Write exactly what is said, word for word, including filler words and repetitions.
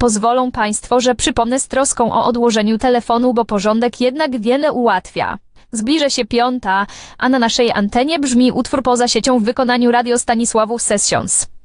Pozwolą Państwo, że przypomnę z troską o odłożeniu telefonu, bo porządek jednak wiele ułatwia. Zbliża się piąta, a na naszej antenie brzmi utwór Poza siecią w wykonaniu Radio Stanisławów Sessions.